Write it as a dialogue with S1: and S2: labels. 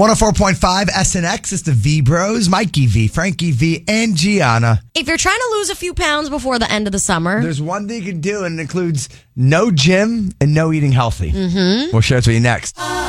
S1: 104.5 SNX. It's the V Bros, Mikey V, Frankie V, and Gianna.
S2: If you're trying to lose a few pounds before the end of the summer,
S1: There's one thing you can do, and it includes no gym and no eating healthy. We'll share it with you next.